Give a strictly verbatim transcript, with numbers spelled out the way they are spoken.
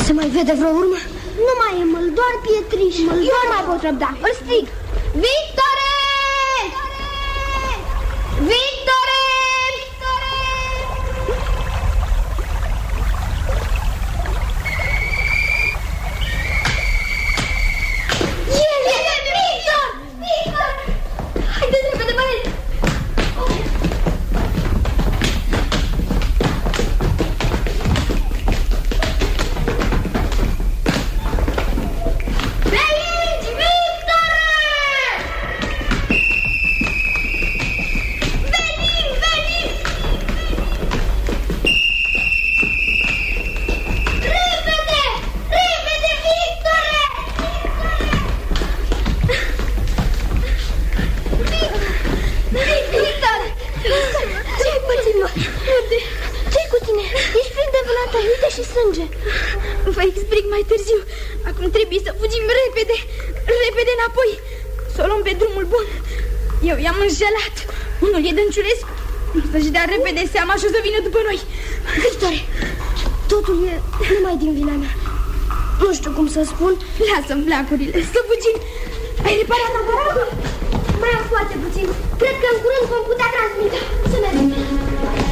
Se mai vede vreo urmă? Nu mai e măl, doar pietriși. Măl, eu nu mai pot răbda. Îl strig. Victore! Victore! Vă explic mai târziu. Acum trebuie să fugim repede, repede înapoi, să o luăm pe drumul bun. Eu i-am înșelat. Unul e Dănciulescu. Să-și dea repede seama și o să vină după noi. Victorie, totul e numai din vina mea. Nu știu cum să spun. Lasă-mi flacurile, să fugim. Ai reparat aparatul? Mai am foarte puțin. Cred că în curând vom putea transmite. Să mergem.